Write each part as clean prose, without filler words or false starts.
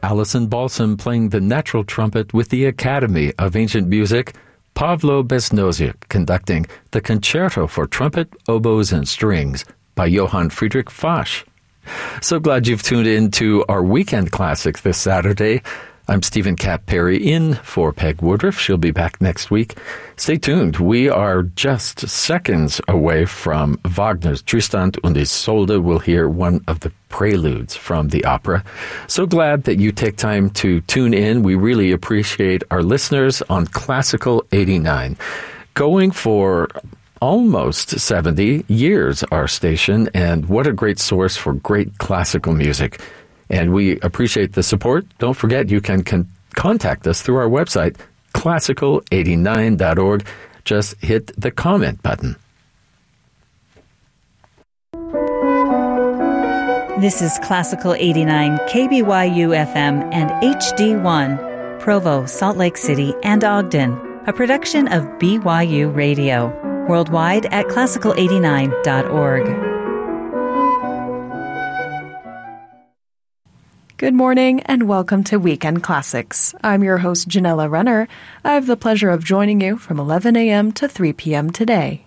Alison Balsam playing the natural trumpet with the Academy of Ancient Music, Pavlo Besnoziuk conducting the Concerto for Trumpet, Oboes, and Strings by Johann Friedrich Fasch. So glad you've tuned in to our Weekend Classics this Saturday. I'm Stephen Cap Perry in for Peg Woodruff. She'll be back next week. Stay tuned. We are just seconds away from Wagner's Tristan und Isolde. We'll hear one of the preludes from the opera. So glad that you take time to tune in. We really appreciate our listeners on Classical 89. Going for almost 70 years, our station, and what a great source for great classical music. And we appreciate the support. Don't forget, you can contact us through our website, classical89.org. Just hit the comment button. This is Classical 89, KBYU FM and HD1, Provo, Salt Lake City, and Ogden, a production of BYU Radio. Worldwide at classical89.org. Good morning and welcome to Weekend Classics. I'm your host, Janella Renner. I have the pleasure of joining you from 11 a.m. to 3 p.m. today.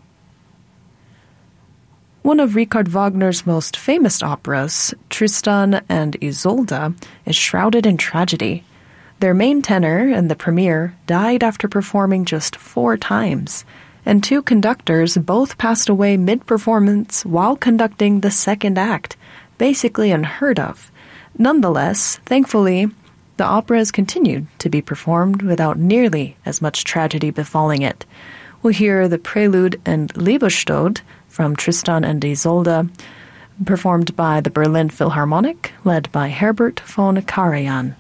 One of Richard Wagner's most famous operas, Tristan and Isolde, is shrouded in tragedy. Their main tenor in the premiere died after performing just 4 times, and 2 conductors both passed away mid-performance while conducting the second act, basically unheard of. Nonetheless, thankfully, the opera has continued to be performed without nearly as much tragedy befalling it. We'll hear the prelude and Liebestod from Tristan and Isolde, performed by the Berlin Philharmonic, led by Herbert von Karajan.